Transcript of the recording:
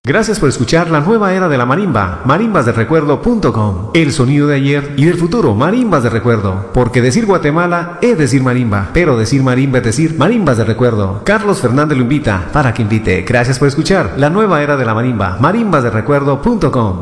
Gracias por escuchar la nueva era de la marimba, marimbasdelrecuerdo.com. El sonido de ayer y del futuro, marimbas de recuerdo. Porque decir Guatemala es decir marimba, pero decir marimba es decir marimbas de recuerdo. Carlos Fernández lo invita para que invite. Gracias por escuchar la nueva era de la marimba, marimbasdelrecuerdo.com.